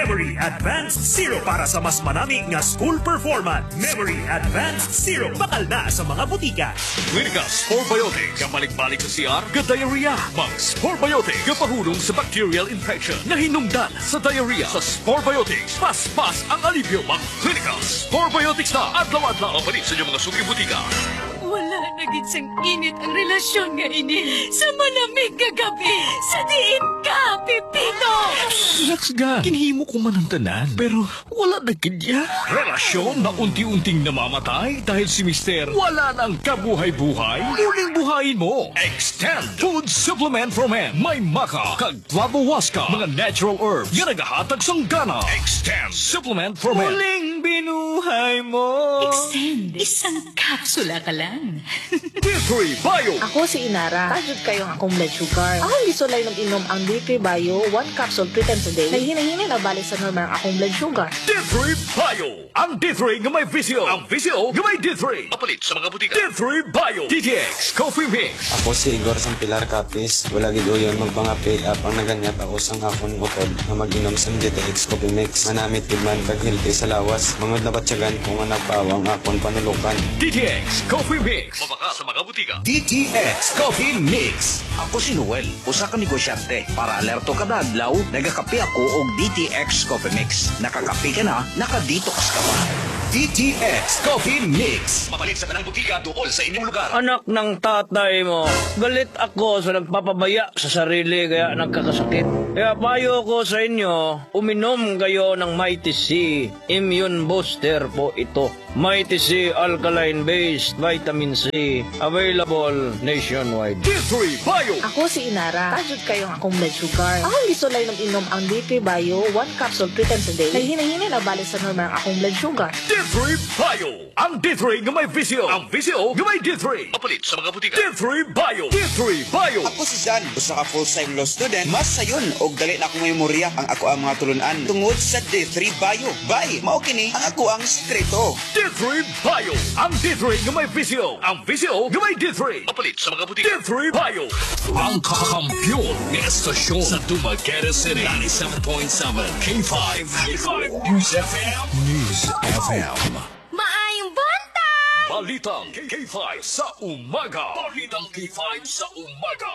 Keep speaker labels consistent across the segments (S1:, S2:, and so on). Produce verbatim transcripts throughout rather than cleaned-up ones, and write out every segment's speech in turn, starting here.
S1: Memory Advanced Zero para sa mas manami nga school performance. Memory Advanced Zero bakal na sa mga butika.
S2: Clinical Sporbiotic kabalik-balik sa C R ka diarrhea. Mang Sporbiotic kapahulong sa bacterial infection na hinungdan sa diarrhea. Sa Sporbiotics, pas-pas ang alivyo. Mang Clinical Sporbiotics na adlaw-adlaw ang palit sa inyong mga suki butika.
S3: Wala naging sang init ang relasyon nga ini sa malamig nga gabi sa diin ka, Pipito!
S2: Relax ga, kinhimo ko man ang tanan, pero wala na kanya. Relasyon na unti-unting namamatay dahil si Mister wala nang kabuhay-buhay. Muling buhayin mo. Extend Food Supplement for Men. May maka, kag flavowaska, mga natural herbs, nga nagahatag sang gana. Extend Supplement for Men. Muling binuhay mo.
S3: Extend, isang kapsula ka lang.
S2: D three Bio.
S4: Ako si Inara. Tajud kayo ang akong blood sugar. Ako gisulay ng inom ang D three Bio, one capsule three times a day. Naghinahina na balik sa normal ang akong blood sugar.
S2: D three Bio. Ang D three nga may visio. Ang visio nga may D three. Mapalit sa mga butika. D three Bio. D T X Coffee Mix.
S5: Ako si Igor sang Pilar Capis. Wala gid uyon magpanga-pay up ang naganyat ako sang akon utod na mag-inom sang D T X Coffee Mix. Manamit gid man kag healthy sa lawas. Mangod na batyagan kung nga nagpawang akon panulukan.
S2: D T X Coffee Mix. Mabaka sa mga butika.
S6: D T X Coffee Mix. Ako si Noel, usa ka negosyante. Para alerto kada adlaw, nagakape ako og D T X Coffee Mix. Nakakape ka na, nakadetox ka pa. D T X Coffee Mix.
S2: Mapalit sa tanang butika dool sa inyong lugar.
S7: Anak ng tatay mo, galit ako sa nagpapabaya sa sarili kaya nagkakasakit. Kaya payo ko sa inyo, uminom kayo ng Mighty C. Immune Booster po ito. Mighty C Alkaline-based Vitamin C. Available nationwide.
S2: D three Bio.
S4: Ako si Inara. Tajud kayo ang akong blood sugar. Ako gisulay ng inom ang D three Bio, one capsule three times a day. Naghinahina na balik sa normal ang akong blood sugar.
S2: D three Bio. Ang D three nga may visio. Ang visio nga may D three. Mapalit sa mga butika. D three Bio. D three Bio.
S8: Ako si Jan, usa ka full-time law student. Mas sayon og dali na akong memorya ang ako ang mga tulunan tungod sa D three Bio. Bay, mao kini ang ako ang sekreto.
S2: D three Bio. Ang D three nga may visio. Ang visio nga may D three. Mapalit sa mga butika. D three Bio. Ang kakampyon ng estasyon sa Dumaguete City. ninety-seven point seven K five. K five News F M. News F M.
S3: Maayong bantay!
S2: Balitang K five sa umaga. Balitang K five sa umaga.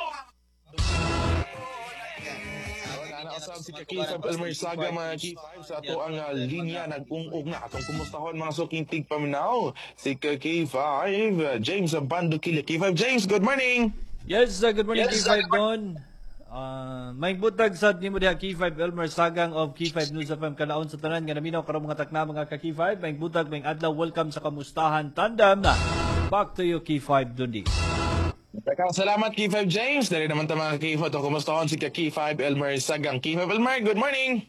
S9: Naasab si Kakisab Elmer Saga mga K five sa ato ang uh, linya nag-ung-ung na atong kumustahon mga suking tigpaminaw si K five uh, James Bandukili. K five James, good morning.
S10: Yes, uh, good morning
S9: Yes,
S10: K five Don. Uh, may butag sa nimo diha K five Elmer Sagang of K five News F M kalaon sa tanan nga naminaw karong mga takna mga ka K five. May butag may adlaw, welcome sa kamustahan tandem na. Back to you K five Dundi.
S9: Teka, salamat K five James. Dari naman ta mga K five to kumustahon si K five Elmer Sagang. K five Elmer, good morning.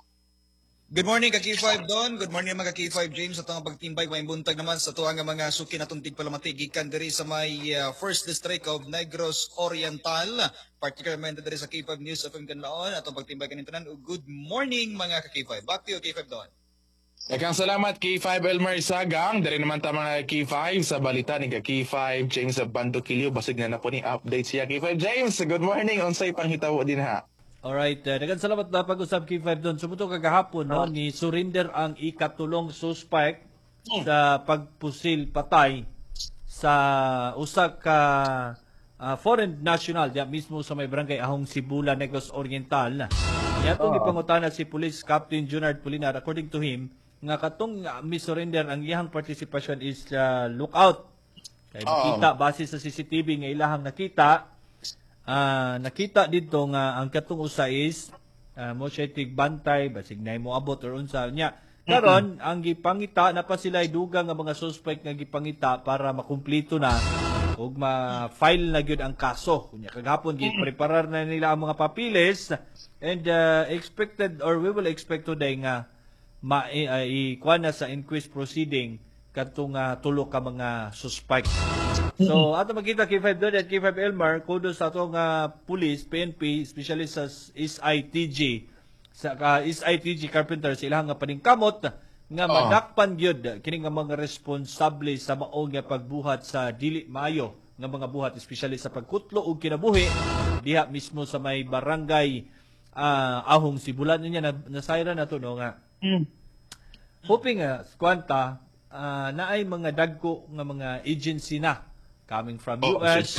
S11: Good morning ka K five Don. Good morning mga K five James. Sa itong pagtimbay, may buntag naman sa tuwa nga mga suki na tuntig palamati. Gikan diri sa may uh, first district of Negros Oriental. Particularly diri sa K five News F M Kanlaon. Atong pagtimbay kanin tanan. Good morning mga ka K five. Back to you K five Don.
S9: Teka, salamat K five Elmer Sagang. Dari naman ta mga K five sa balita ni K five James Bandukili. Basig na na po ni update siya K five James. Good morning. Unsay panghitawo din ha?
S10: Alright, uh, dagan salamat na pag-usap K five Don. Sumuto kagahapon no, ni surrender ang ikatulong suspect sa pagpusil patay sa usa ka uh, foreign national diya mismo sa may barangay Ahong Sibula, Negros Oriental. Yatong gipangutana si Police Captain Junard Pulinar, according to him, nga katong uh, misurrender ang iyang participation is uh, lookout. Kaya nakita base sa C C T V nga ilahang nakita. Uh, nakita dito nga ang katong usa is uh, mo siya tigbantay basig nay mo abot or unsa nya karon ang gipangita na pa sila dugang nga mga suspect nga gipangita para makumpleto na ug ma-file na gyud ang kaso kunya kagapon gi-preparar na nila ang mga papilis and uh, expected or we will expect today nga ma uh, ikuha na sa inquest proceeding katong uh, tulo ka mga suspect. So, ato makita K five doon at K five Elmar, kudos sa atong uh, police, P N P, especially sa S I T G, sa uh, S I T G Carpenter, sa ilang nga paningkamot, nga madakpan gyud kini nga mga responsable sa maong nga pagbuhat sa dili maayo nga mga buhat, especially sa pagkutlo og kinabuhi, diha mismo sa may barangay ah, ahong sibulan niya na nasayra na to no nga.
S9: Mm.
S10: Hoping nga kwanta ah, naay mga dagko nga mga agency na coming from
S9: Oh,
S10: U S.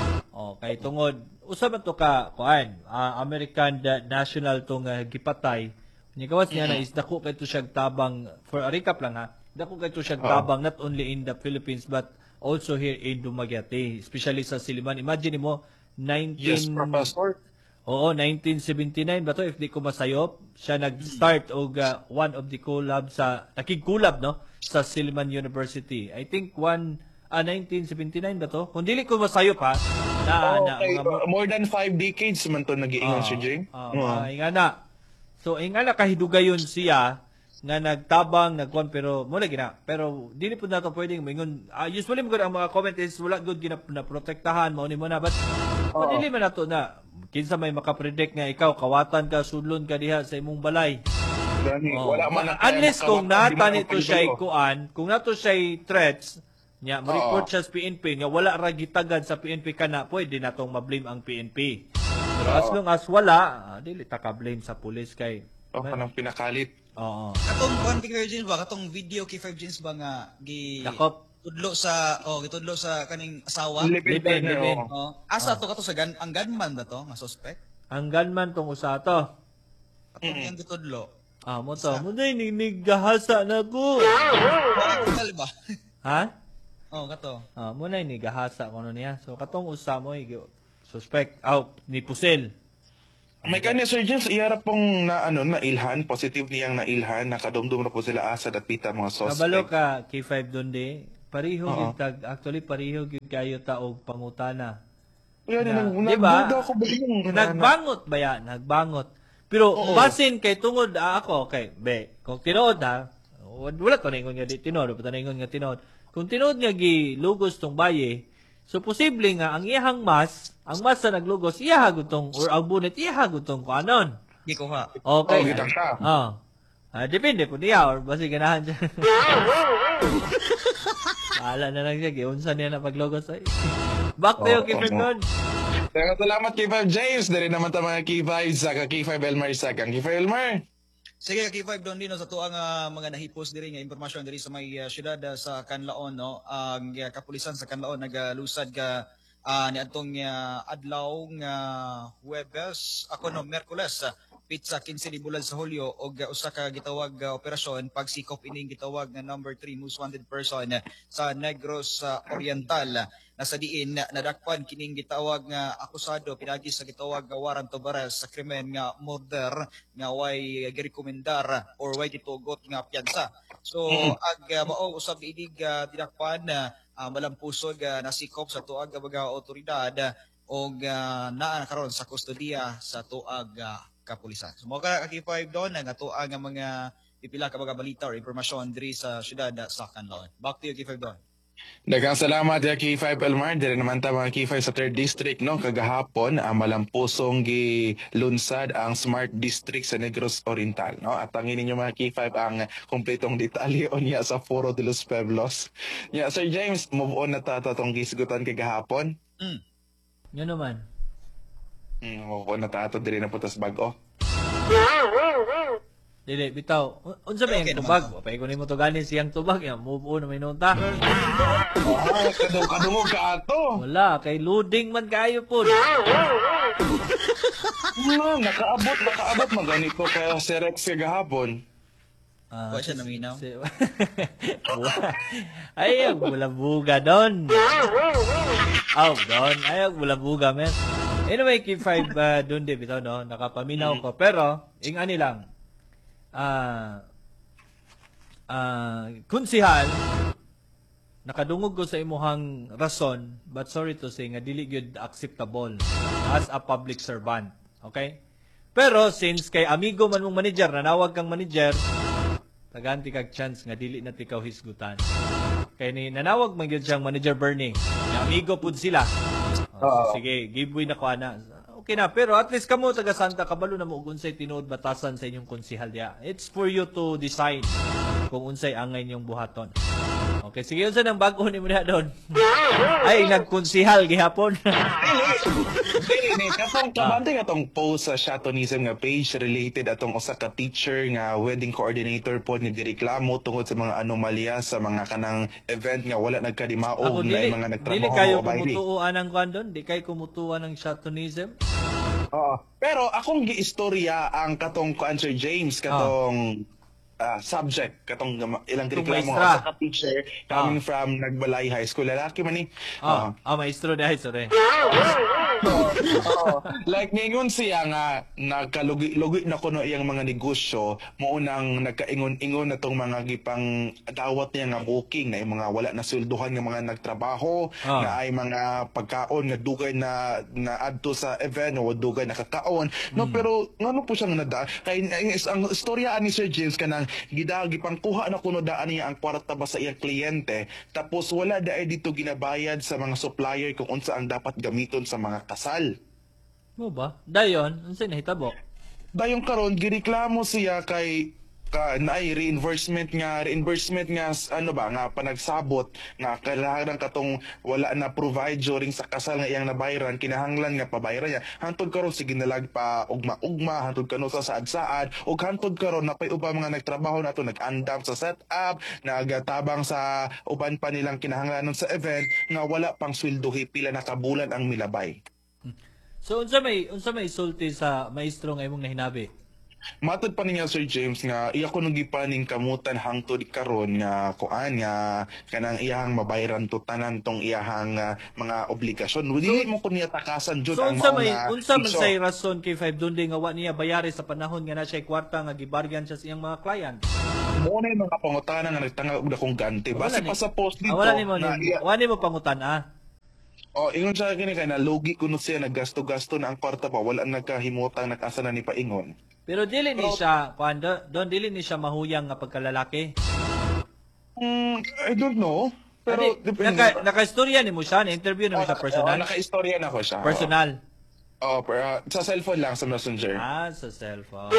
S10: Oh, kay tungod usa man to ka kuan ah, American da- national to nga gipatay. Nya gawas niya na is dako kay to siya tabang for a recap lang ha. Dako kay to siya tabang not only in the Philippines but also here in Dumaguete, especially sa Siliman. Imagine mo nineteen
S9: Yes, Professor.
S10: Oo, nineteen seventy-nine ba to if di ko masayop. Siya nag-start og uh, one of the collab sa nakig-collab no sa Silliman University. I think one ah, nineteen seventy-nine ba to? Kung dili ko masayop ha. Na,
S9: Oh,
S10: na
S9: okay.
S10: mga mo-
S9: More than five decades man to nag-iingon si Jing.
S10: Ah, ah, inga na. So inga na kahidugayon siya nga nagtabang nagkuan pero mo lagi na pero dili pud nato pwedeng mingon ah, usually mo gud ang mga comment is wala good gina na protektahan mo ni mo na but oh. dili man nato na kinsa may makapredict nga ikaw kawatan ka sudlon ka diha sa imong balay.
S9: Gani,
S10: Oh.
S9: wala man ang
S10: Unless
S9: kaya
S10: kung
S9: makawatan,
S10: nata
S9: di man
S10: nito
S9: ang
S10: siya
S9: peligro.
S10: kuan, kung nato siya threats, nya mo-report
S9: Oo.
S10: siya sa P N P nga wala ra gitagad sa P N P kana, pwede natong ma-blame ang P N P. Pero as long as wala, ah, dili ta ka blame sa pulis kay.
S9: Oh, kanang pinakalit.
S10: Oo.
S11: Katong kuan K five James ba katong video K five James ba nga gi
S10: Dakop.
S11: tudlo sa oh gitudlo sa kaning asawa.
S9: Live-in
S10: Live-in,
S9: partner,
S10: live-in.
S9: oh.
S11: Oh, asa to kato sa gan ang gunman ba to nga suspect?
S10: Ang gunman tong usa to.
S11: Katong iyang gitudlo.
S10: Ah, mo to. Mo nay nigahasa na ko.
S11: Kriminal ba?
S10: Ha?
S11: Oh, kato.
S10: Ah, mo nay nigahasa kuno niya. So katong usa mo igi suspect out ni Pusel.
S9: May kanya Sir James, iharap pong na ano na ilhan, positive niyang na ilhan, nakadumdum na po sila asad at pita mga suspect.
S10: Kabalo ka K five dondi. Pareho
S9: Oo.
S10: gyud tag actually pareho gyud kayo ta og pangutana.
S9: Yan,
S10: Na-
S9: nag-
S10: di ba?
S9: nagduda ako ba yung-
S10: Nagbangot ba yan? Nagbangot. Pero
S9: Oo.
S10: basin kay tungod ah, ako, okay, be, kung tinood ha, wala to na ingon nga di tinood, wala to na ingon nga tinood. Kung tinood nga gi lugos tong baye, so posible nga ang iyahang mas, ang mas na naglugos, iyahagod tong, or ang bunit, iyahagod tong kuanon.
S11: Gi ko ha.
S10: Okay.
S9: Oh, gitang ka.
S10: Oh. Ah, depende po niya, or basi ganahan siya. Bahala na lang siya, giunsa niya na paglugos ay. Back to you,
S9: Oo,
S10: Kipper
S9: oo.
S10: Don.
S9: Kaya salamat K five James, dari naman ta mga K five sa K five Elmar sa K five Elmar.
S11: Sige K five doon din no, sa tuang ah, mga nahipos diri nga impormasyon diri sa may ah, syudad ah, sa Canlaon no. Ang ah, kapulisan sa Canlaon nagalusad ka ah, ni adtong ah, adlaw nga Huwebes ako no Miyerkules ah, pizza quince di bulan sa Hulyo og uh, usa ka gitawag uh, operasyon pagsikop ining gitawag nga number three most wanted person uh, sa Negros uh, Oriental. Nasa diin na nadakpan kining gitawag nga akusado pinagi sa gitawag nga warrant of arrest sa krimen nga murder nga way girekomendar or way ditugot nga piyansa. So ag uh, mao usab inig uh, dinakpan na uh, malampusog uh, nasikop sa tuag nga mga otoridad uh, og uh, naa karon sa kustodiya sa tuag uh, kapulisan. So mo ka K five doon nga tuag nga mga pipila ka mga balita or impormasyon diri sa syudad uh, sa Canlaon. Back to you K five doon.
S9: Daghang salamat ya K five Elmar, dari naman ta mga K five sa third District no kagahapon ang malampusong gi lunsad ang Smart District sa Negros Oriental no at ang ninyo mga K five ang kompletong detalye o niya sa Foro de los Pueblos. Ya Sir James, move on na ta tong gisgutan kagahapon.
S11: Mm.
S10: Yun naman.
S9: Mm, move on na ta ato diri na putas bag-o.
S10: Dili, bitaw. Un- Unsa ba
S11: Okay
S10: yung
S11: naman.
S10: tubag? Paikunin mo to ganin siyang tubag. Yan, move on na may nunta.
S9: Ah, kadung kadungog ka ato.
S10: Wala, kay loading man kayo po.
S9: No, nakaabot nakaabot maganito kaya si Rex kagahapon.
S10: Ah,
S11: Wa siya naminaw.
S10: si- Ayaw, bulabuga doon. Aw, doon. Ayaw, bulabuga, men. Anyway, K five uh, doon din, bitaw, no? Nakapaminaw ko. Pero, ingani lang. Ah, ah, kunsihal, nakadungog ko sa imuhang rason, but sorry to say, nga dili gyud acceptable as a public servant. Okay? Pero, since kay amigo man mong manager, nanawag kang manager, taganti kag chance nga dili na tikaw hisgutan. Kay ni nanawag man gyud siyang manager Bernie. Nga amigo pud sila. Oh, so, sige, giveaway na ko ana. Okay na, pero at least kamo taga Santa kabalo na mo ug unsay tinuod batasan sa inyong konsehal diya. It's for you to decide kung unsay angay niyong buhaton. Okay, sige unsa nang bag-o nimo diha doon? Ay nagkonsihal gihapon.
S9: Dili ni katong kabante katong post sa Shatonism nga page related atong usa ka teacher nga wedding coordinator po ni gireklamo tungod sa mga anomalya sa mga kanang event nga wala nagkadimaog
S10: Ako
S9: na
S10: dili,
S9: mga
S10: dili
S9: nagtrabaho
S10: kayo
S9: o baby.
S10: kumutuoan ng kwan doon, di kayo kumutuoan ng Shatonism.
S9: Oo. Pero akong giistorya ang katong kuan Sir James katong ah, subject katong gama- ilang
S10: Itong
S9: reklamo
S10: maestra.
S9: sa ka teacher coming from Nagbalay High School lalaki man ni.
S10: Ah, ah, maestro dahil sorry.
S9: Oo. Like ningon siya nga nagkalugi-lugi na kuno iyang mga negosyo mo unang nagkaingon-ingon na tong mga gipang dawat niya nga booking na yung mga wala na sweldohan nga mga nagtrabaho
S10: Ah.
S9: nga ay mga pagkaon nga dugay na na adto sa event o dugay na kakaon no pero ngano po siyang nada kay ang, ang istorya ni Sir James kanang gida gipangkuha na kuno daan niya ang kwarta ba sa iyang kliyente tapos wala daay dito ginabayad sa mga supplier kung unsa ang dapat gamiton sa mga kasal.
S10: Mo ba? Dayon, unsa nahitabo?
S9: Dayon karon gireklamo siya kay ka naay reimbursement nga reimbursement nga s- ano ba nga panagsabot nga kailangan katong wala na provide during sa kasal nga iyang nabayran kinahanglan nga pabayran niya hantod karon sige nalag pa ugma-ugma hantod kano sa saad-saad ug hantod karon napay uban mga nagtrabaho nato nag-andam sa setup nagatabang sa uban pa nilang kinahanglanon sa event nga wala pang sweldohi pila na kabulan ang milabay.
S10: So unsa may unsa may sulti sa maestro nga imong nahinabi?
S9: Matod pa niya Sir James nga iya ko nung gipaning kamutan hangtod karon nga kuan nga kanang iyahang mabayran to tanan tong iyahang ah, mga obligasyon. Dili mo ko niya takasan jud
S10: So
S9: ang
S10: unsa
S9: mao
S10: may
S9: nga
S10: unsa man
S9: issue.
S10: say rason kay five dundi nga wa niya bayari sa panahon nga na siya kwarta nga gibaryan siya sa iyang mga client?
S9: Mo na yung mga pangutana nga nagtanga og dakong ganti base
S10: Wala
S9: pa
S10: ni-
S9: sa post dito
S10: Ah, wala nimo
S9: na
S10: ni
S9: iya-
S10: wala nimo pangutan ah.
S9: oh ingon siya kini kay na lugi kuno siya naggasto-gasto na ang kwarta pa wala nagkahimutang nakasa na ni paingon.
S10: Pero dili ni siya kuando, don dili ni siya mahuyang nga pagkalalaki.
S9: Mm, I don't know. Pero
S10: Pero
S9: depende.
S10: naka naka-istorya nimo siya, na interview nimo siya
S9: Oh,
S10: personal.
S9: naka-istorya na ko siya.
S10: Personal.
S9: Oh, per, ah, sa cellphone lang sa Messenger.
S10: Ah, sa cellphone.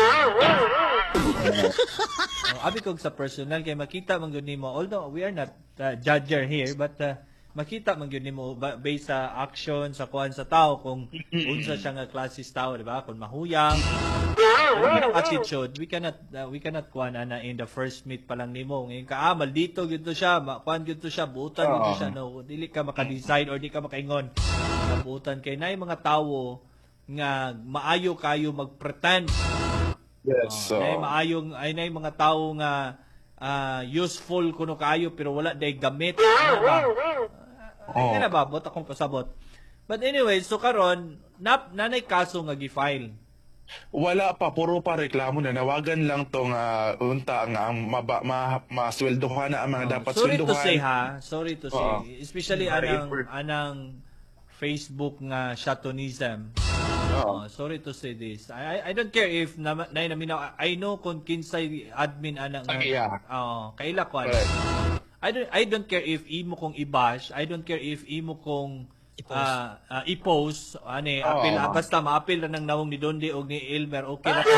S10: oh, abi kog sa personal kay makita man gyud nimo, although we are not uh, judger here, but uh, makita man gyud nimo ba- based sa action sa kuan sa tao kung unsa siya nga klase sa tao, di ba? Kung mahuyang, ang attitude, we cannot uh, we cannot kuan ana in the first meet pa lang nimo. Ngayon ka ah, maldito gyud to siya, ma- kuan gyud to siya, buutan gyud to
S9: Oo.
S10: siya, no. Dili ka maka-decide or di ka makaingon. Buutan kay nay mga tawo nga maayo kayo mag-pretend.
S9: Yes.
S10: Oh,
S9: So,
S10: nay maayong ay nay mga tawo nga ah, useful kuno kayo pero wala day gamit. Ano ba?
S9: Oo.
S10: Ay, na ba? Bot akong pasabot. But anyway, so karon nap nanay kaso nga gi-file.
S9: wala pa, puro pa reklamo na. Nawagan lang tong uh, unta nga ang maba, ma, masweldohan na ang mga dapat
S10: Sorry to
S9: sweldohan.
S10: say ha, sorry to say,
S9: Oo.
S10: especially
S9: Sorry
S10: anang
S9: for-
S10: anang Facebook nga Shatonism.
S9: Oo.
S10: Oh, sorry to say this. I I, I don't care if na, na, naminaw. I know kung kinsay admin ana nga.
S9: Sa iya.
S10: Oo, kaila ko. ano.
S9: Correct.
S10: I don't I don't care if imo kong i-bash. I don't care if imo kong ah, ah, i-post ani
S9: Oo.
S10: apil ah, basta maapil na ng nawong ni Dondi og ni Elmer okay ra ko.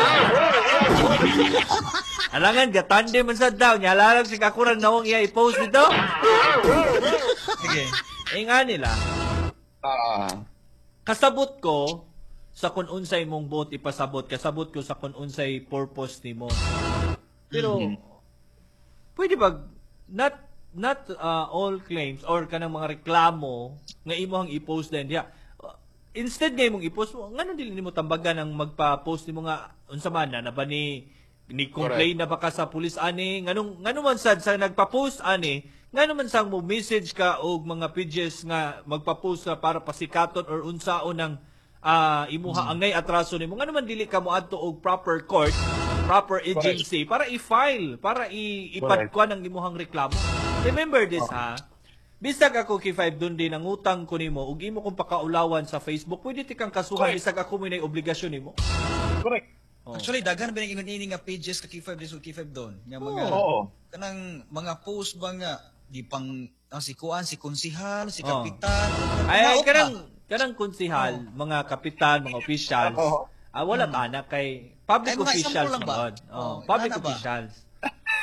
S10: Alangan gatande man sa daw nya lalag si kakurang nawong iya i-post dito. Sige. Eh nga nila.
S9: Ah,
S10: Kasabot ko sa kung unsay mong buot ipasabot, kasabot ko sa kung unsay purpose nimo. Pero pwede ba not not uh, all claims or kanang mga reklamo nga imong i-post din diha. Uh, Instead nga imong i-post mo, ngano dili nimo tambagan ang magpa-post nimo nga unsa man na na ba ni ni complain na ba ka sa pulis ani nganong ngano man sad sa nagpa-post ani ngano man sang mo message ka og mga pages nga magpa-post ka para pasikaton or unsaon ang ah, imuha ang nay atraso nimo ngano man dili ka moadto og proper court proper agency para i-file para i ipadkuan ang imuhang reklamo. Remember this ha. Bisag ako kay five dundi nang utang ko nimo ug imo kong pakaulawan sa Facebook, pwede ti kang kasuhan bisag ako may nay obligasyon nimo.
S9: correct.
S10: Oh.
S11: Actually, daghan ba yung ingon nga pages ka K five this K five doon. Nga mga,
S9: Oo.
S11: kanang mga post ba nga, di pang, ang si Kuan, si Konsihal, si
S10: Oh.
S11: Kapitan.
S10: Ay, ay
S11: Naot
S10: kanang
S11: ba?
S10: kanang konsihal, mga kapitan, mga officials.
S9: Oo.
S10: Ah, wala ta anak kay public
S11: Ay, mga
S10: officials
S11: example lang ba?
S10: man. Oh,
S11: Oh,
S10: public
S11: wala na ba?
S10: officials.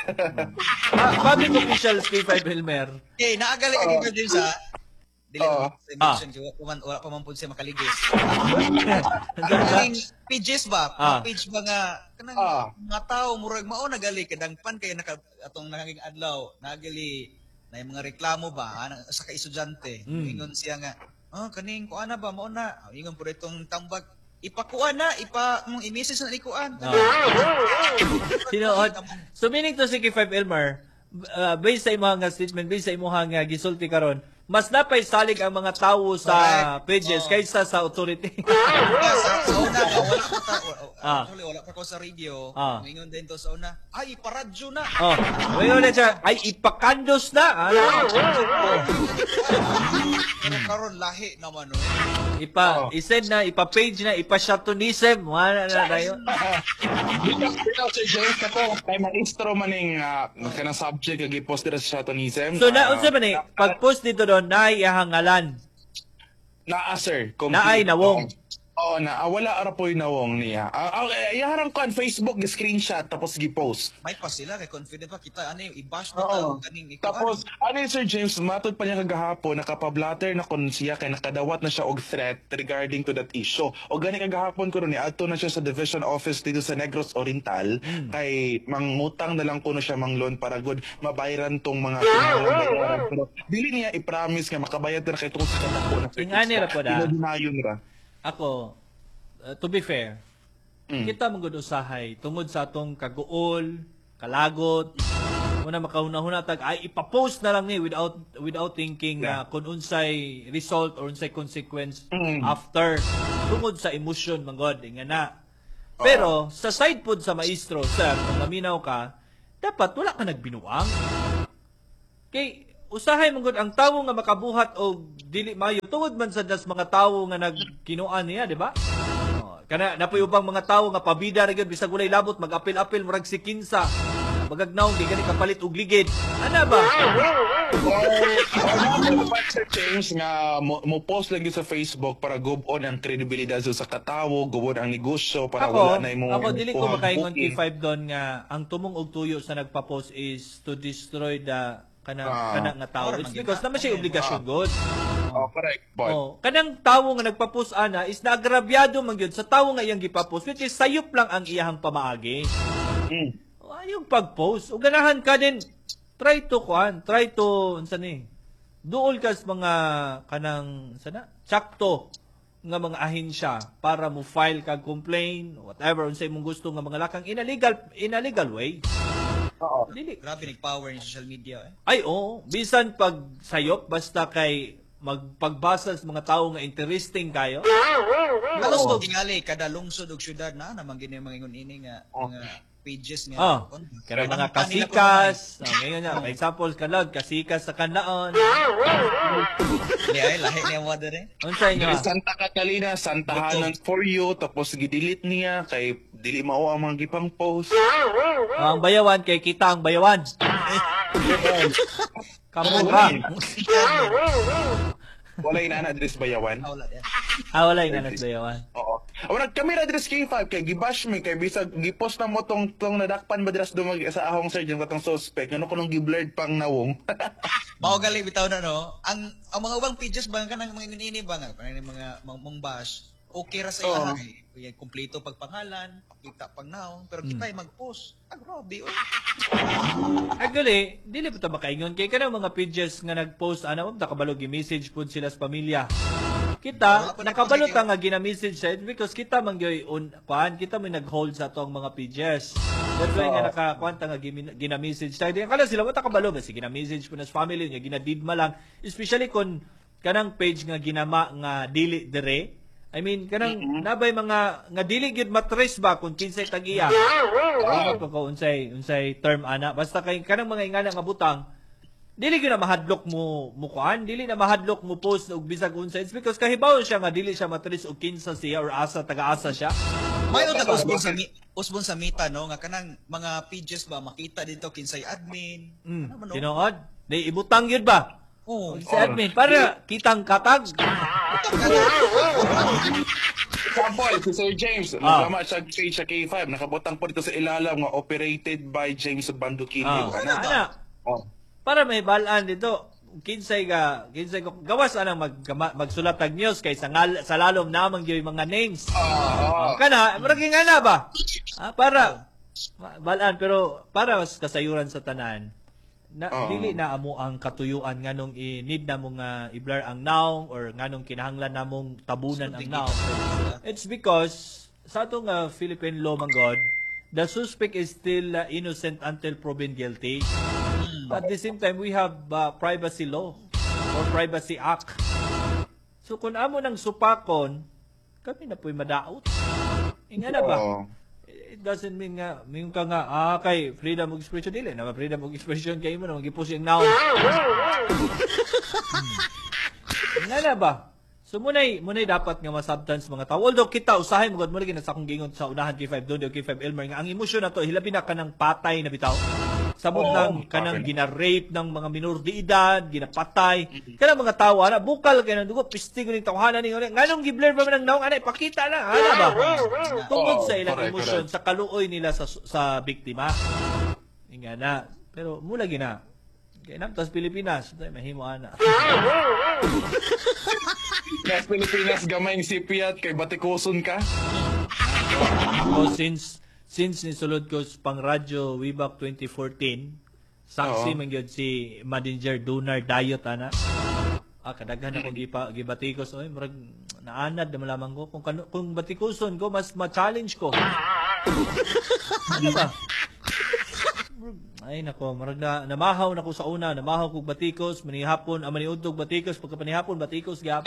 S10: Ah, public officials K five Elmer.
S11: Okay, naagali ka K five James ha. Dili
S9: Oo.
S11: mo sa emotion kaya wala wala pa man pud siya makaligis. Ang pages ba?
S10: Ah.
S11: Mga page ba nga kanang
S9: Ah.
S11: mga tao murag mao nagali kadangpan kay naka atong nanging adlaw nagali na yung mga reklamo ba ha, na- sa ka estudyante.
S10: Mm.
S11: Ingon siya nga, "Oh, kaning kuan na ba mao na?" Ah, ingon pud itong tambag, "Ipakuan na, ipa mong i-message na ni kuan."
S10: Ah. Tinuod. So meaning to si K five Elmer, uh, based sa imong nga statement, based sa imong nga gisulti karon, mas napay salig ang mga tawo sa
S11: Correct.
S10: pages
S11: Oo.
S10: kaysa sa authority.
S11: Ah, sa, sa una, ah, wala pa ta, wala,
S10: Ah.
S11: actually, wala pa ko sa radio.
S10: Ah.
S11: Mingon din to sa una, ay, paradyo na.
S10: Oh, ngayon na siya, ay ipakandos na. Ano?
S11: Pero karon lahi naman, no?
S10: Ipa, isend na, ipa-page na, ipa-shatonism. Wala na na yun.
S9: Ikaw, Sir James, ako, kay maestro maning uh, kanang subject nga gipost dira sa Shatonism.
S10: So, na, unsa man eh, pag-post dito doon, na ihangalan.
S9: Naa, sir.
S10: Naay nawong.
S9: Oo, na. Ah, wala ara po yung nawong niya. Ah, ah, iyaharang ko ang Facebook, screenshot tapos gi-post.
S11: May pa sila, kay confident pa kita, ano yung i-bash na
S9: Oo.
S11: tao, kaning ikuan.
S9: Tapos, ano yun, Sir James, matod pa niya kagahapon, nakapablatter na kon siya, kay nakadawat na siya og threat regarding to that issue. O gani kagahapon ko rin, ato na siya sa division office dito sa Negros Oriental, kay mangutang na lang ko na siya mang loan para good mabayaran tong mga kinahanglan. Pero dili niya i-promise nga makabayad na kay tungkol sa kanako na
S10: Ingani ra po da.
S9: Dinadinayon ra.
S10: Ako, uh, to be fair,
S9: Mm.
S10: kita mong usahay tungod sa atong kaguol, kalagot, muna makahuna-huna tag ay ipapost na lang ni without without thinking na kung unsay result or unsay consequence
S9: Mm.
S10: after tungod sa emotion manggod nga na. Pero sa side pod sa maestro, sir, kung naminaw ka, dapat wala ka nagbinuang. Kay usahay mong ang tawo nga makabuhat og dili mayo tungod man sa das mga tawo nga nagkinuan niya, di ba? Oh, kana napoy ubang mga tawo nga pabida ra gyud bisag walay labot mag-apil-apil murag si kinsa. Magagnaw di gani kapalit og ligid. Ana ba?
S9: Sir James nga mo, mo post lang yun sa Facebook para gubon ang kredibilidad sa katawo, gubon ang negosyo para
S10: Ako,
S9: wala na imong
S10: ako dili ko
S9: kuhang
S10: makaingon
S9: booking.
S10: K five doon nga ang tumong og tuyo sa nagpa-post is to destroy the kana
S9: Ah.
S10: kana nga tawo.
S11: Or
S10: It's
S11: maging-
S10: because naman siya obligasyon god.
S9: Oh, correct. But,
S10: Oh, kanang tawo nga nagpa-post ana is naagrabyado man gyud sa tawo nga iyang gipa-post which is sayop lang ang iyahang pamaagi.
S9: mm,
S10: Oh, yung pag-post, o ganahan ka din try to kuan, try to unsa ni? Duol ka sa mga kanang sana sakto nga mga ahensya para mo file kag complaint whatever unsay imong gusto nga mga lakang in a legal in a legal way.
S9: Oo.
S10: Dili.
S11: Grabe nag-power ni social media, eh.
S10: Ay, oo. Bisan pag sayop, basta kay magpagbasa sa mga tao nga interesting kayo.
S11: Halos ko tingali kada lungsod ug syudad na naman gini mga ingon ini nga mga pages nga.
S10: Ah,
S11: kon-
S10: kaya mga
S11: Kanila ko
S10: kasikas. Oh, ngayon nga, for example, kalag, kasikas sa kanlaon.
S11: naman. Di ay lahi niya mo dere.
S10: Unsay nyo?
S9: Santa Catalina, Santahanan for you, tapos gidelete niya, kay dili mao ang mga gipang post.
S10: Ang bayawan kay kita ang bayawan. Kamura.
S9: Wala yung na-address bayawan.
S11: Ah, wala di.
S10: Ah, wala yung anas bayawan.
S9: Oo. Wala kami na-address K five, kay gibash me, kay bisag gipost na mo tong, tong nadakpan ba diras dumag sa ahong surgeon katong suspect, ano ko nung giblurred pang nawong.
S11: Mao gali bitaw na no. Ang ang mga ubang pages ba kanang mga ingon ini ba nga kanang mga mga mong bash. Okay ra sa iya.
S9: Oo.
S11: Kaya kumpleto pagpangalan, kita pag now, pero kita ay mag-post. Ah, grabe. Oh.
S10: Actually, dili pa ito makaingon. Kaya kanang mga pages nga nag-post, ano, nakabalog yung message po sila sa pamilya. Kita, nakabalot ang nga gina-message sa it because kita mangyoy un kuan, kita may nag-hold sa atong mga pages. That's why nga nakakuanta nga gimi- gina-message tayo. Di kala sila mo takabalo ba si gina-message po na sa family nga ginadidma lang, especially kung kanang page nga ginama nga dili dire. I mean, kanang nabay mga nga dili gyud matrace ba kung kinsay tag-iya. Ano ko ko unsay unsay term ana basta kay kanang mga ingana nga butang dili gyud na mahadlok mo mo kuan, dili na mahadlok mo post og bisag unsay. It's because kahibaw siya nga dili siya matrace og kinsa siya or asa taga-asa siya.
S11: May utang usbon sa mi- usbon sa mita no nga kanang mga pages ba makita dito kinsay admin.
S10: Mm.
S11: Ano man, no?
S10: Tinuod, di ibutang gyud ba?
S11: Oh,
S10: Si admin, para kitang katag.
S9: Example, si Sir James,
S10: Ah.
S9: nagama siya kay siya K five, nakabutang po dito sa ilalam nga operated by James Bandukili.
S10: Ah, ana, ana.
S9: Oh.
S10: Para may balaan dito. Kinsay ka, kinsay ko gawas anang mag gama- magsulat tag news kay sa ngal, sa lalom namang gyud mga names.
S9: Ah,
S10: Oh, kana, maraging ana ba? Ah, para ma- balaan pero para mas kasayuran sa tanan. Na
S9: Oo.
S10: dili na amo ang katuyuan nganong i-need na mong uh, i-blur ang noun or nganong kinahanglan namong tabunan ang noun. It's because sa atong uh, Philippine law man God, the suspect is still uh, innocent until proven guilty. At the same time, we have uh, privacy law or privacy act. So kung amo ng supakon, kami na po'y madaot. Inga na ba?
S9: Oo.
S10: It doesn't mean nga, mean ka nga, ah, kay freedom of expression dili. Na freedom of expression kayo mo na mag-ipos yung noun. Inga na ba? So munay munay dapat nga masubstance mga tao. Although kita usahay mo gud mo lagi na sa akong gingon sa unahan K five doon K five Elmer nga ang emosyon nato hilabi na kanang patay na bitaw. Sabot
S9: Oo,
S10: ng kanang
S9: okay.
S10: gina-rape ng mga minor de edad, ginapatay. Kanang mga tao ana bukal kay nang dugo pistig ning tawhanan ni nganong gi-blur pa man ang naong ana ipakita na ana ba? Tungod sa ilang
S9: correct,
S10: emosyon
S9: correct.
S10: sa kaluoy nila sa sa biktima. Inga na. Pero mula gina kay namtas Pilipinas, tay mahimo ana.
S9: Nas Pilipinas gamay ng sipiat kay batikuson ka.
S10: So since since nisulod ko sa pang radyo way back twenty fourteen, saksi
S9: Oo.
S10: man gyud si Manager Donar Dayot ana. Ah kadaghan ako gipa gibatikos oy murag naanad na malaman ko kung kanu, kung batikuson ko mas ma-challenge ko. Ano ba? Ay nako, marag na namahaw na ko sa una, namahaw kog batikos, manihapon, ah, maniudtog batikos, pagka panihapon batikos gyapon.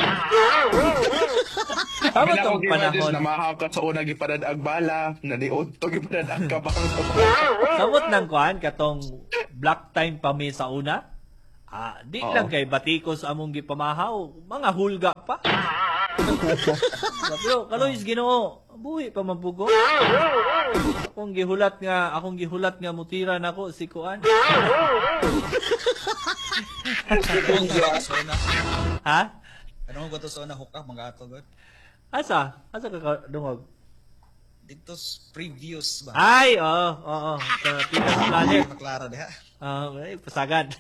S10: Tama tong panahon.
S9: Namahaw ka sa una gipadad ag bala, naniod to gipadad ang kabang.
S10: Samot ng kuan katong black time pa mi sa una. Ah, di
S9: Oo.
S10: lang kay batikos among gipamahaw, mga hulga pa. Pero kaloy Ginoo, buhi pa man pugo. Akong gihulat nga, akong gihulat nga mutira nako si kuan. Ha?
S11: Ano mo to sa una hukah mga ato god?
S10: Asa? Asa ka dungog?
S11: Dito s- previews ba?
S10: Ay, oo, oo, sa Pinas Planet.
S11: Maklara diha.
S10: Ah, ay, pasagad.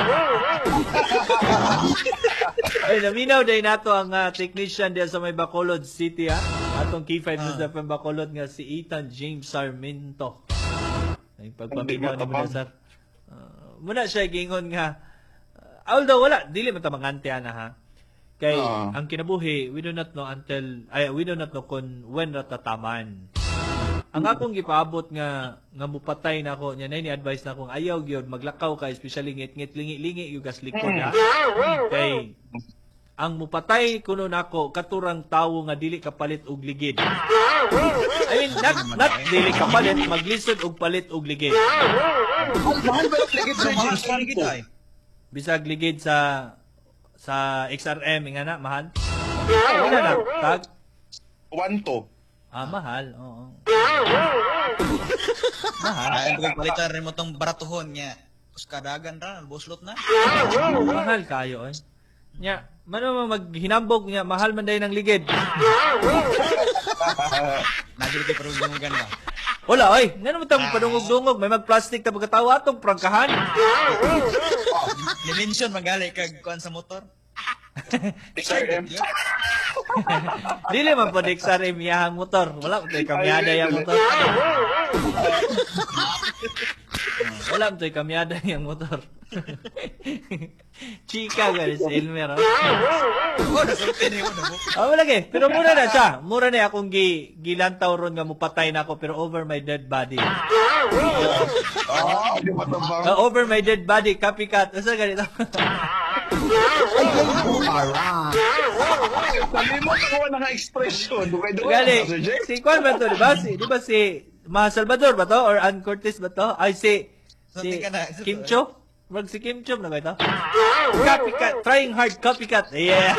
S10: Ay, naminaw day nato ang uh, technician diya sa may Bacolod City, ha? Atong K five News
S11: Ah.
S10: F M Bacolod nga si Ethan James Sarmiento. Ay, pagpaminaw ni
S9: Hindi
S10: mo
S9: matapang.
S10: sir. Uh, muna siya gingon nga, uh, although wala, dili man ta mangante ana ha. Kay,
S9: Ah.
S10: ang kinabuhi, we do not know until, ay, we do not know kung when ratataman. Ang akong gipaabot nga nga mupatay na ako, nya nay ni advice na akong ayaw gyud maglakaw ka especially ngit-ngit lingi-lingi yung gas likod ha. Kay ang mupatay kuno nako katurang tawo nga dili kapalit og ligid. I mean not, not dili kapalit maglisod og palit og ligid.
S9: Mahal ba yung ligid
S11: So
S9: Sir
S11: mahal
S9: James?
S11: ka ligid ay.
S10: Bisag ligid sa sa X R M nga na mahal. Wala na tag
S9: One to.
S10: ah mahal. Oo. Mahal.
S11: Ay kung palitan rin mo tong baratuhon niya. Kus kadagan ra buslot na.
S10: Mahal kayo eh. Nya, mano maghinambog niya, mahal man dayon ng ligid.
S11: Nagili kay pero mo ganda.
S10: Wala oy, ngano mo tang padungog-dungog, may mag-plastic ta pagkatawa atong prangkahan.
S11: Dimension magali kag kuan sa motor.
S9: X R M.
S10: Dili man po dik sa remiyahang motor. Wala mo to'y kamyada yung motor. Wala mo to'y kamyada yung motor. Chika galis Elmer. Oh,
S11: Oh, nasulti ni mo na mo.
S10: oh wala kay. Pero mura na siya. Mura na akong gi gilantaw ron nga mupatay na ako pero over my dead body.
S9: Ah, di matapang.
S10: Uh, over my dead body, copycat. Asa ganito?
S9: Sabi mo ko na nga expression. Dugay dugay
S10: Gali,
S9: Sir James.
S10: si Kwan ba to, di ba? Si, di ba si Maha Salvador ba to? Or Ann Curtis ba to? Ay, si, si
S11: Something ka na.
S10: Kim Cho? Wag si Kim Cho na ba ito? Copycat, trying hard copycat. Yeah.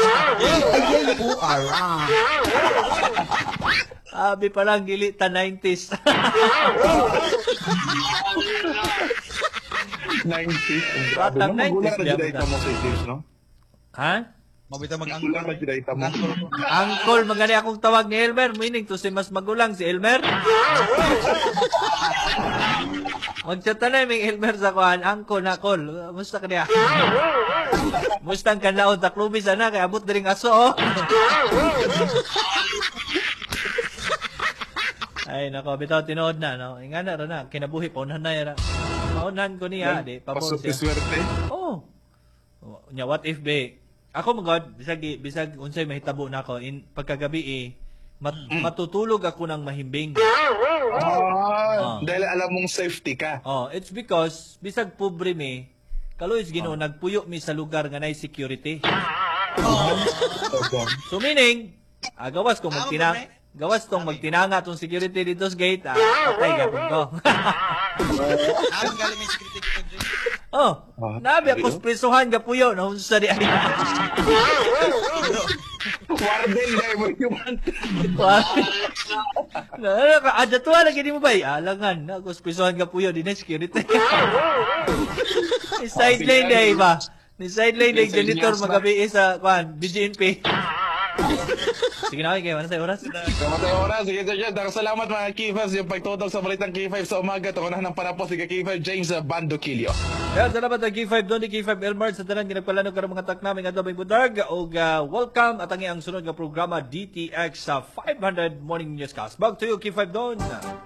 S10: Abi pa lang gili ta nineties.
S9: nineties. Ang grabe.
S10: Batang
S9: No? Magulang
S10: nineties,
S9: na dyan
S10: diba?
S9: mo sa James, no?
S10: Ha?
S11: Mabita
S9: Magulang
S11: mag-angkor.
S9: na dyan mo.
S10: Angkol, magani akong tawag ni Elmer. Meaning to si mas magulang si Elmer. Magchat na yung Elmer sa kuhan. Angkol na kol. Musta ka niya? Mustang kanlaon taklubi sana. Kaya abot na rin aso, oh. Ay, nako, bitaw tinood na, no? Nga na, na, kinabuhi, paunahan na yan. Paunahan ko niya, di, pabor
S9: Pasok
S10: siya.
S9: swerte.
S10: Oo. Oh. Nya, what if, be, ako magod, bisag, bisag, unsay mahitabo na ako, in, pagkagabi, eh, mat, matutulog ako ng mahimbing.
S9: Ah, dahil alam mong safety ka.
S10: Oh, it's because, bisag pobre mi, kaloy gino, nagpuyo mi sa lugar nga nay security. So, meaning, ah, gawas kong magtinang, gawas tong magtinanga tong security dito sa gate, ah, patay gapon ko.
S11: Ang galing may security ko, James.
S10: Oh,
S9: Ah,
S10: nabi ako presuhan gapuyo na unsa di ani.
S9: Warden na mo yung
S10: Na ka ada to lagi di mo bay. Alangan na ako presuhan gapuyo di na security. Ni sideline day ba? Ni sideline day janitor magabi sa kwan B G N P. Sige na, kayo na sa oras.
S9: Kamatay oras. Sige, Sir Jed. Salamat mga K five yung pagtutok sa balitang K five sa umaga. Tungunahan ng panapos si K five James Bandokilio.
S10: Kaya salamat ang K five doon ni K five Elmar sa tanan ginagpalanog ka ng mga tak namin nga daming budag o uh, welcome at ang ang sunod nga programa D T X sa five hundred Morning Newscast. Back to you K five doon.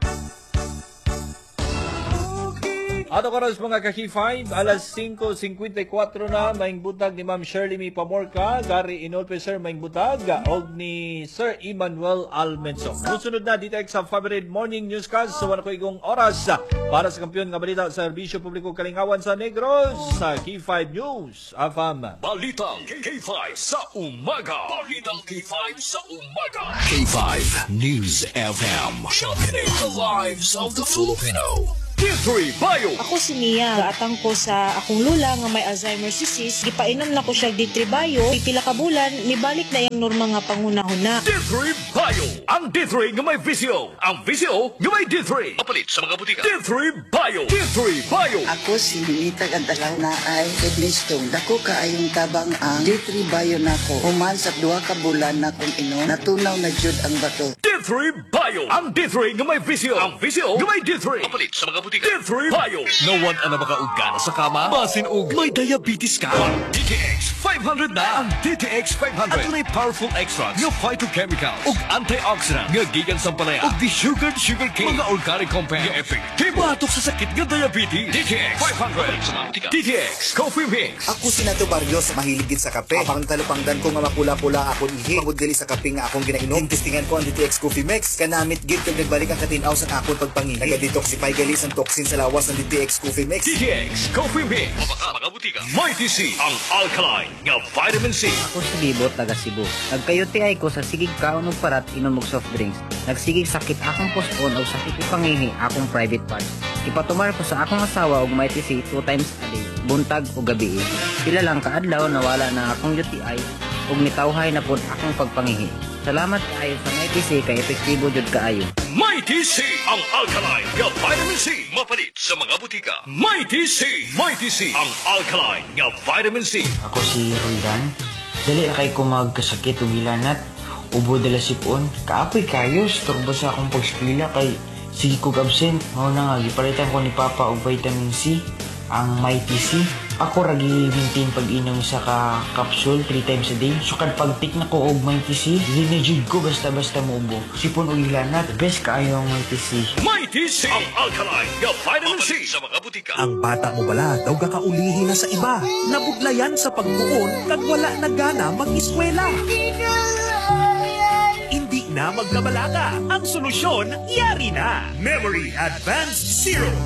S10: Ato karon sa mga ka-K five, alas singko singkwenta y kwatro na, maing butag ni Ma'am Shirley Mi Pamorca, Gary Inolpe Sir maing butag, og ni Sir Emmanuel Almenso. Musunod na dito sa five hundred Morning Newscast, so wala ko igong oras para sa kampiyon nga balita sa Serbisyo Publiko Kalingawan sa Negros, sa K five News, Afam.
S2: Balitang K five sa umaga. Balitang K five sa umaga. K five News F M. Championing the lives of the Filipino. D three Bio.
S4: Ako si Mia, gaatang ko sa akong lula nga may Alzheimer's disease, gipainom na ko siya D three Bio, pipila ka bulan, nibalik na yung norma nga pangunahuna.
S2: D three Bio. Ang D three nga may visyo. Ang visyo nga may D three. Mapalit sa mga butika. D three Bio. D three Bio.
S12: Ako si Minita Gandalaw na ay Ednistong. Dako ka ayong tabang ang D three Bio nako. Human sa duha ka bulan na kung ino, natunaw na jud ang bato.
S2: D three Bio. Ang D three nga may visyo. Ang visyo nga may D three. Mapalit sa mga butika. D three Bio. No one ang makaugana sa kama. Basin og may diabetes ka. D T X five hundred na. Ang D T X five hundred. At may powerful extracts nga phytochemicals ug antioxidant nga gikan sa palaya ug di sugar sugar cane mga organic compound nga epektibo atok sa sakit nga diabetes. D T X five hundred. D T X Coffee Mix.
S13: Ako si Nato Barrio sa mahiligid sa kape. Apang talupangdan ko nga mapula-pula akong ihi. Pagudgali sa kape nga akong ginainom. Testingan ko ang D T X Coffee Mix. Kanamit gid kag nagbalik ang katinaw sa akong pagpangihi. Naga-detoxify gali sa toxin sa lawas ng D T X Coffee Mix.
S2: D T X Coffee Mix. Mabaka mga butika. Mighty C. Ang alkaline nga vitamin C.
S14: Ako si Libot, taga Cebu. Nagka-U T I ko sa sigig kaon og parat inom og soft drinks. Nagsigig sakit akong pospon o sakit ko pangihi akong private parts. Ipatumar ko sa akong asawa og Mighty C two times a day, buntag o gabi. Pila lang kaadlaw nawala na akong U T I ug mitawhay na pod akong pagpangihi. Salamat kaayo sa Mighty C kay epektibo jud kaayo.
S2: Mighty C. Ang alkaline nga vitamin C. Mapalit sa mga butika. Mighty C. Mighty C. Ang alkaline nga vitamin C.
S15: Ako si Roldan. Dali na kay ko magkasakit o gilanat. Ubo dala sipon. Kaapoy kayo. Storbo sa akong pag-eskwela kay sige kog absent. Mao na nga, gipalitan ko ni Papa og vitamin C. Ang Mighty C. Ako ragi maintain pag-inom sa ka capsule three times a day. So kad pag-tik na ko og Mighty C, dinajud ko basta-basta muubo. Sipon og ilanat, best kaayo ang Mighty C.
S2: Mighty C. Ang alkaline nga vitamin C sa mga butika.
S16: Ang bata mo bala daw kakaulihin na sa iba. Nabuglayan sa pagtuon kag wala na gana mag-eskwela. Hindi na magkabalaka. Ang solusyon, yari na.
S1: Memory Advanced Zero